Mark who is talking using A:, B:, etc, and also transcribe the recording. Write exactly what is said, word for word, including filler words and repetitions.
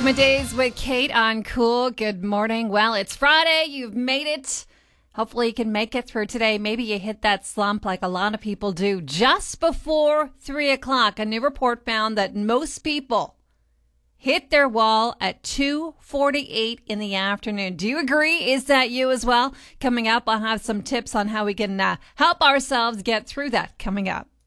A: Middays with Kate on Cool. Good morning. Well, it's Friday. You've made it. Hopefully you can make it through today. Maybe you hit that slump like a lot of people do just before three o'clock. A new report found that most people hit their wall at two forty-eight in the afternoon. Do you agree? Is that you as well? Coming up, I'll have some tips on how we can uh, help ourselves get through that coming up.